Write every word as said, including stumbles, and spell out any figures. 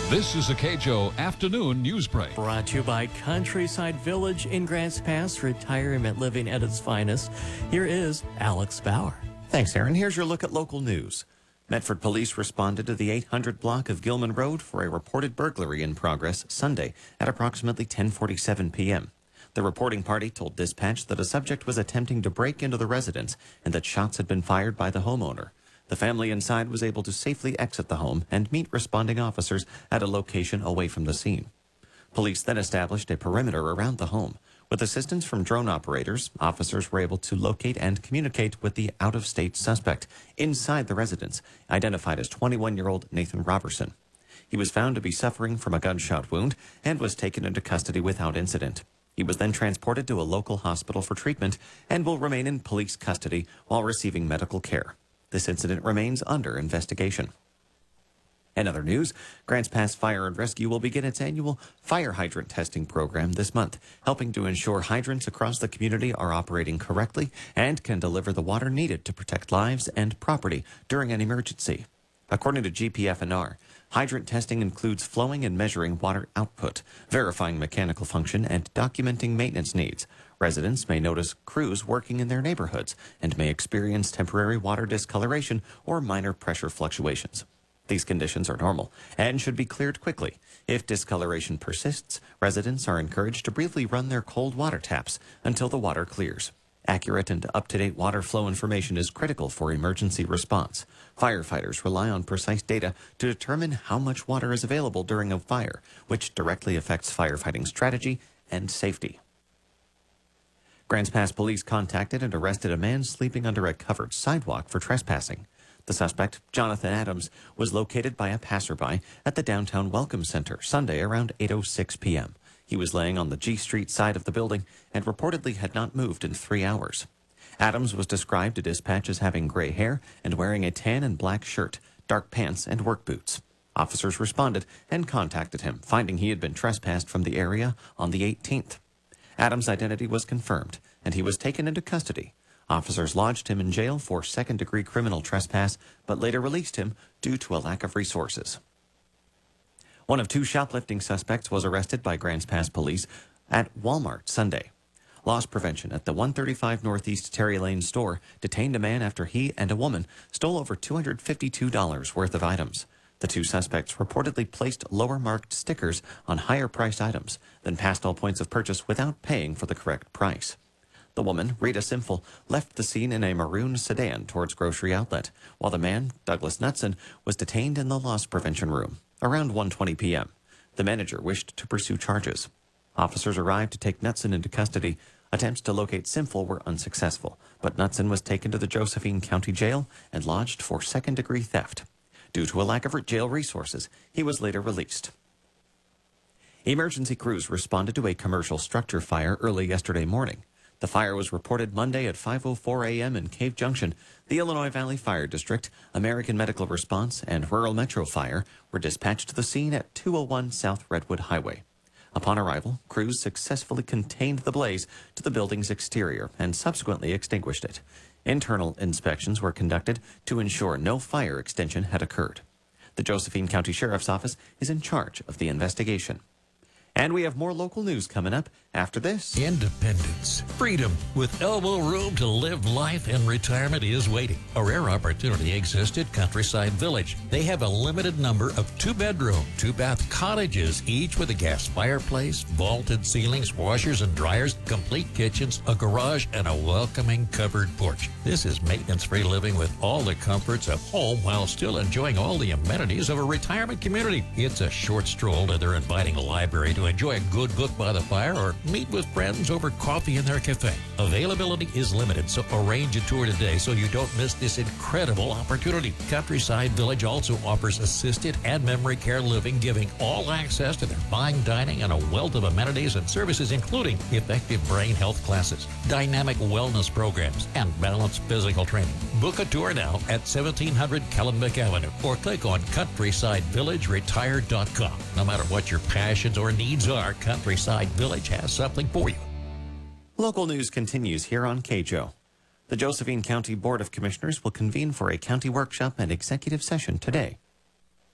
This is a K J O Afternoon News Break. Brought to you by Countryside Village in Grants Pass, retirement living at its finest. Here is Alex Bauer. Thanks, Aaron. Here's your look at local news. Medford police responded to the eight hundred block of Gilman Road for a reported burglary in progress Sunday at approximately ten forty-seven p.m. The reporting party told dispatch that a subject was attempting to break into the residence and that shots had been fired by the homeowner. The family inside was able to safely exit the home and meet responding officers at a location away from the scene. Police then established a perimeter around the home. With assistance from drone operators, officers were able to locate and communicate with the out-of-state suspect inside the residence, identified as twenty-one-year-old Nathan Robertson. He was found to be suffering from a gunshot wound and was taken into custody without incident. He was then transported to a local hospital for treatment and will remain in police custody while receiving medical care. This incident remains under investigation. In other news, Grants Pass Fire and Rescue will begin its annual fire hydrant testing program this month, helping to ensure hydrants across the community are operating correctly and can deliver the water needed to protect lives and property during an emergency. According to G P F N R, hydrant testing includes flowing and measuring water output, verifying mechanical function, and documenting maintenance needs. Residents may notice crews working in their neighborhoods and may experience temporary water discoloration or minor pressure fluctuations. These conditions are normal and should be cleared quickly. If discoloration persists, residents are encouraged to briefly run their cold water taps until the water clears. Accurate and up-to-date water flow information is critical for emergency response. Firefighters rely on precise data to determine how much water is available during a fire, which directly affects firefighting strategy and safety. Grants Pass police contacted and arrested a man sleeping under a covered sidewalk for trespassing. The suspect, Jonathan Adams, was located by a passerby at the downtown Welcome Center Sunday around eight oh six p.m. He was laying on the G Street side of the building and reportedly had not moved in three hours. Adams was described to dispatch as having gray hair and wearing a tan and black shirt, dark pants, and work boots. Officers responded and contacted him, finding he had been trespassed from the area on the eighteenth. Adams' identity was confirmed, and he was taken into custody. Officers lodged him in jail for second-degree criminal trespass, but later released him due to a lack of resources. One of two shoplifting suspects was arrested by Grants Pass police at Walmart Sunday. Loss prevention at the one thirty-five Northeast Terry Lane store detained a man after he and a woman stole over two hundred fifty-two dollars worth of items. The two suspects reportedly placed lower-marked stickers on higher-priced items, then passed all points of purchase without paying for the correct price. The woman, Rita Simfel, left the scene in a maroon sedan towards Grocery Outlet, while the man, Douglas Knutson, was detained in the loss prevention room around one twenty p.m. The manager wished to pursue charges. Officers arrived to take Knutson into custody. Attempts to locate Simfel were unsuccessful, but Knutson was taken to the Josephine County Jail and lodged for second-degree theft. Due to a lack of jail resources, he was later released. Emergency crews responded to a commercial structure fire early yesterday morning. The fire was reported Monday at five oh four a.m. in Cave Junction. The Illinois Valley Fire District, American Medical Response, and Rural Metro Fire were dispatched to the scene at two oh one South Redwood Highway. Upon arrival, crews successfully contained the blaze to the building's exterior and subsequently extinguished it. Internal inspections were conducted to ensure no fire extension had occurred. The Josephine County Sheriff's Office is in charge of the investigation. And we have more local news coming up after this. Independence, freedom, with elbow room to live life in retirement is waiting. A rare opportunity exists at Countryside Village. They have a limited number of two-bedroom, two-bath cottages, each with a gas fireplace, vaulted ceilings, washers and dryers, complete kitchens, a garage, and a welcoming covered porch. This is maintenance-free living with all the comforts of home while still enjoying all the amenities of a retirement community. It's a short stroll to their inviting library to enjoy a good book by the fire or meet with friends over coffee in their cafe. Availability is limited, so arrange a tour today so you don't miss this incredible opportunity. Countryside Village also offers assisted and memory care living, giving all access to their fine dining and a wealth of amenities and services, including effective brain health classes, dynamic wellness programs, and balanced physical training. Book a tour now at seventeen hundred Kellenbeck Avenue or click on countryside village retired dot com. No matter what your passions or needs are, Countryside Village has something for you. Local news continues here on K J O. The Josephine County Board of Commissioners will convene for a county workshop and executive session today.